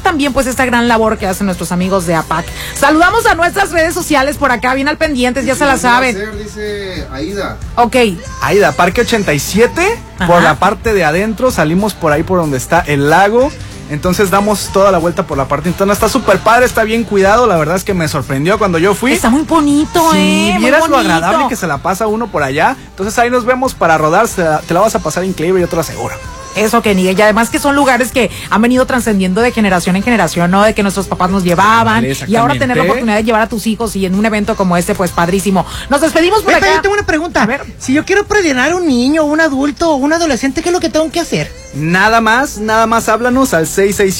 también pues esta gran labor que hacen nuestros amigos de APAC. Saludamos a nuestras redes sociales por acá, bien al pendientes, ya se la saben. Dice Aida. Ok. Aida, Parque 87, Ajá. por la parte de adentro, salimos por ahí por donde está el lago. Entonces damos toda la vuelta por la parte interna. Está súper padre, está bien cuidado. La verdad es que me sorprendió cuando yo fui. Está muy bonito, Si muy vieras lo bonito. agradable que se la pasa uno por allá. Entonces ahí nos vemos para rodar. Te la vas a pasar increíble, yo te lo aseguro. Eso, Kenny, y además que son lugares que han venido trascendiendo de generación en generación, ¿no? De que nuestros papás nos llevaban, y ahora tener la oportunidad de llevar a tus hijos y en un evento como este, pues padrísimo. Nos despedimos por acá. Yo tengo una pregunta. A ver, si yo quiero preordenar a un niño, un adulto o un adolescente, ¿qué es lo que tengo que hacer? Nada más háblanos al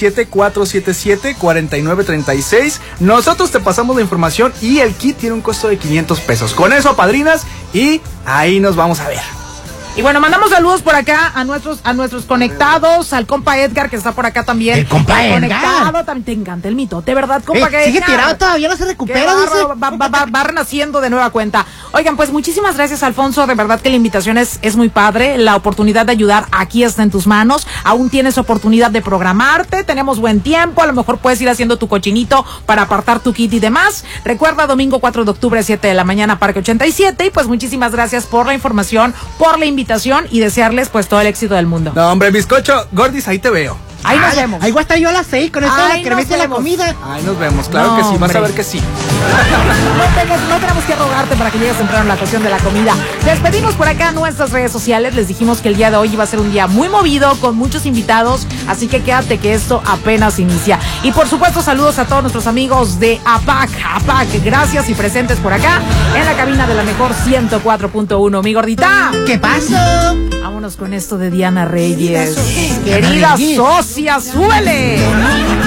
667-477-4936. Nosotros te pasamos la información y el kit tiene un costo de 500 pesos. Con eso apadrinas y ahí nos vamos a ver. Y bueno, mandamos saludos por acá a nuestros conectados, al compa Edgar que está por acá también. El compa Edgar. Conectado, también te encanta el mitote, ¿verdad, compa? Sigue tirado todavía, no se recupera, dice. Va renaciendo de nueva cuenta. Oigan, pues muchísimas gracias, Alfonso, de verdad que la invitación es muy padre, la oportunidad de ayudar aquí está en tus manos, aún tienes oportunidad de programarte, tenemos buen tiempo, a lo mejor puedes ir haciendo tu cochinito para apartar tu kit y demás. Recuerda, domingo 4 de octubre, 7 de la mañana, Parque 87, y pues muchísimas gracias por la información, por la invitación y desearles pues todo el éxito del mundo. No, hombre, bizcocho, Gordis, ahí te veo. Ahí nos vemos. Ahí voy a estar yo a las 6 con eso de la cremita de la comida. Ahí nos vemos, claro que sí, vas a ver que sí. No tenemos que rogarte para que llegues temprano en la cuestión de la comida. Despedimos por acá nuestras redes sociales. Les dijimos que el día de hoy iba a ser un día muy movido, con muchos invitados, así que quédate que esto apenas inicia. Y por supuesto, saludos a todos nuestros amigos de APAC. APAC, gracias y presentes por acá en la cabina de la mejor 104.1. Mi gordita. ¿Qué pasó? Vámonos con esto de Diana Reyes. Querida Querida socia, súbele.